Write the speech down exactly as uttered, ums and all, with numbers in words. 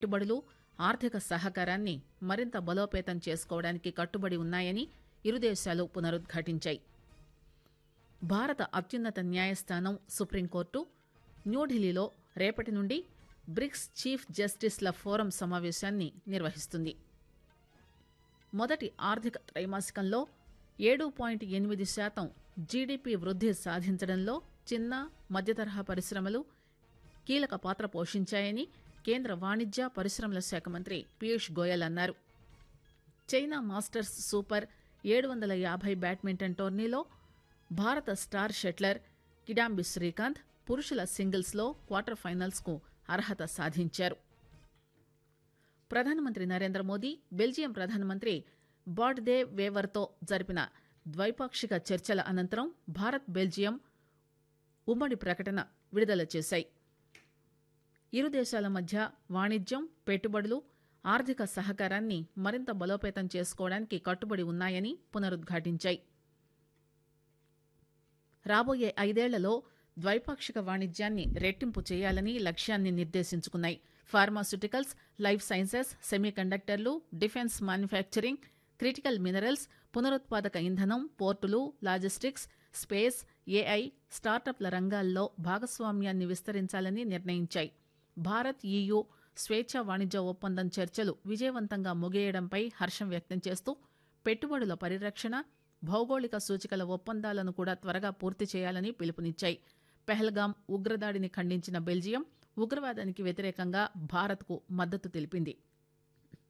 పెట్టుబడులు ఆర్థిక సహకారాన్ని మరింత బలోపేతం చేసుకోవడానికి కట్టుబడి ఉన్నాయని ఇరు దేశాలు పునరుద్ఘాటించాయి. భారత అత్యున్నత న్యాయస్థానం సుప్రీంకోర్టు న్యూఢిల్లీలో రేపటి నుండి బ్రిక్స్ చీఫ్ జస్టిస్ల ఫోరం సమావేశాన్ని నిర్వహిస్తుంది. మొదటి ఆర్థిక త్రైమాసికంలో ఏడు పాయింట్ ఎనిమిది శాతం జీడీపీ వృద్ధి సాధించడంలో చిన్న మధ్యతరహా పరిశ్రమలు కీలక పాత్ర పోషించాయని కేంద్ర వాణిజ్య పరిశ్రమల శాఖ మంత్రి పీయూష్ గోయల్ అన్నారు. చైనా మాస్టర్స్ సూపర్ ఏడు వందల యాభై బ్యాడ్మింటన్ టోర్నీలో భారత స్టార్ షట్లర్ కిడాంబి శ్రీకాంత్ పురుషుల సింగిల్స్లో క్వార్టర్ ఫైనల్స్ కు అర్హత సాధించారు. ప్రధానమంత్రి నరేంద్ర మోదీ బెల్జియం ప్రధానమంత్రి బాట్ దే వేవర్తో జరిపిన ద్వైపాక్షిక చర్చల అనంతరం భారత్ బెల్జియం ఉమ్మడి ప్రకటన విడుదల చేశాయి. ఇరు దేశాల మధ్య వాణిజ్యం, పెట్టుబడులు, ఆర్థిక సహకారాన్ని మరింత బలోపేతం చేసుకోవడానికి కట్టుబడి ఉన్నాయని పునరుద్ఘాటించాయి. రాబోయే ఐదేళ్లలో ద్వైపాక్షిక వాణిజ్యాన్ని రెట్టింపు చేయాలని లక్ష్యాన్ని నిర్దేశించుకున్నాయి. Pharmaceuticals, life sciences, సెమీకండక్టర్లు, defence manufacturing, critical minerals, పునరుత్పాదక ఇంధనం, పోర్టులు, లాజిస్టిక్స్, స్పేస్, ఏఐ, స్టార్టప్ల రంగాల్లో భాగస్వామ్యాన్ని విస్తరించాలని నిర్ణయించాయి. భారత్ ఈయూ స్వేచ్ఛ వాణిజ్య ఒప్పందం చర్చలు విజయవంతంగా ముగియడంపై హర్షం వ్యక్తం చేస్తూ పెట్టుబడుల పరిరక్షణ, భౌగోళిక సూచికల ఒప్పందాలను కూడా త్వరగా పూర్తి చేయాలని పిలుపునిచ్చాయి. పెహల్గాం ఉగ్రదాడిని ఖండించిన బెల్జియం ఉగ్రవాదానికి వ్యతిరేకంగా భారత్కు మద్దతు తెలిపింది.